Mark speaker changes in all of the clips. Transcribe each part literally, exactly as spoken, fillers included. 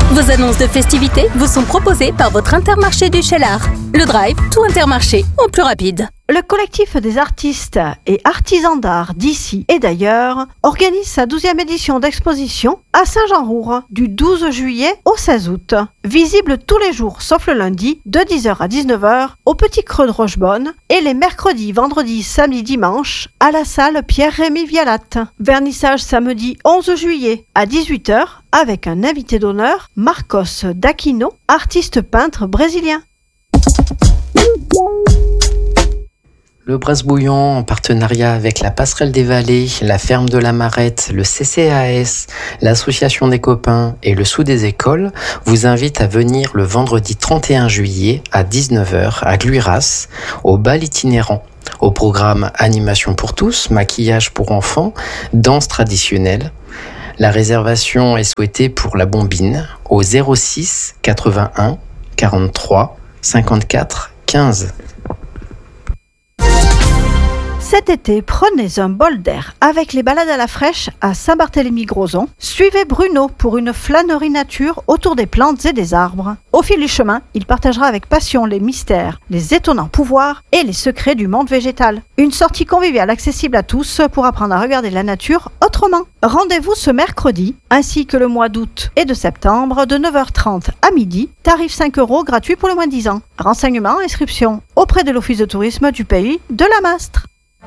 Speaker 1: Vos annonces de festivités vous sont proposées par votre Intermarché du Cheylard. Le Drive, tout Intermarché, en plus rapide.
Speaker 2: Le collectif des artistes et artisans d'art d'ici et d'ailleurs organise sa douzième édition d'exposition à Saint-Jean-Roure du douze juillet au seize août. Visible tous les jours sauf le lundi de dix heures à dix-neuf heures au Petit Creux de Rochebonne et les mercredis, vendredis, samedis, dimanches à la salle Pierre-Rémy Vialat. Vernissage samedi onze juillet à dix-huit heures avec un invité d'honneur, Marcos d'Aquino, artiste peintre brésilien.
Speaker 3: Le Bresse-Bouillon, en partenariat avec la Passerelle des Vallées, la Ferme de la Marette, le C C A S, l'Association des copains et le Sous des écoles, vous invite à venir le vendredi trente et un juillet à dix-neuf heures à Gluiras, au bal itinérant. Au programme Animation pour tous, maquillage pour enfants, danse traditionnelle. La réservation est souhaitée pour la Bombine au zéro six quatre-vingt-un quarante-trois cinquante-quatre quinze.
Speaker 2: Cet été, prenez un bol d'air avec les balades à la fraîche à Saint-Barthélemy-Grozon. Suivez Bruno pour une flânerie nature autour des plantes et des arbres. Au fil du chemin, il partagera avec passion les mystères, les étonnants pouvoirs et les secrets du monde végétal. Une sortie conviviale accessible à tous pour apprendre à regarder la nature autrement. Rendez-vous ce mercredi, ainsi que le mois d'août et de septembre, de neuf heures trente à midi, tarif cinq euros gratuit pour le moins de dix ans. Renseignements, inscription auprès de l'Office de tourisme du pays de la Mastre.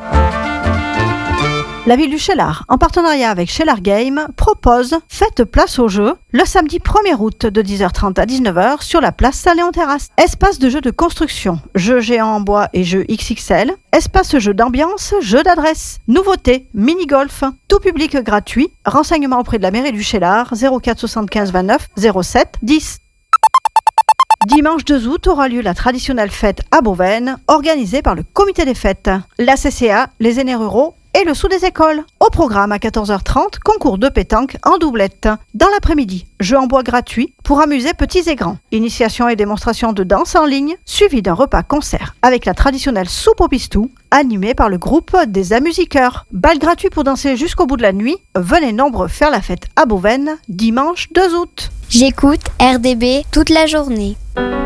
Speaker 2: La ville du Cheylard, en partenariat avec Cheylard Game, propose Faites place au jeu le samedi premier août de dix heures trente à dix-neuf heures sur la place Saint-Léon-Terrasse. Espace de jeux de construction, jeux géants en bois et jeux X X L, espace jeux d'ambiance, jeux d'adresse, nouveautés, mini-golf, tout public gratuit. Renseignements auprès de la mairie du Cheylard, zéro quatre soixante-quinze vingt-neuf zéro sept dix. Dimanche deux août aura lieu la traditionnelle fête à Beauvaigne, organisée par le comité des fêtes, la C C A, les aînés ruraux et le Sous des écoles. Au programme à quatorze heures trente, concours de pétanque en doublette. Dans l'après-midi, jeux en bois gratuits pour amuser petits et grands. Initiation et démonstration de danse en ligne, suivi d'un repas-concert avec la traditionnelle soupe au pistou, animée par le groupe des Amusiqueurs. Bal gratuit pour danser jusqu'au bout de la nuit. Venez nombreux faire la fête à Beauvaigne, dimanche deux août.
Speaker 4: J'écoute R D B toute la journée.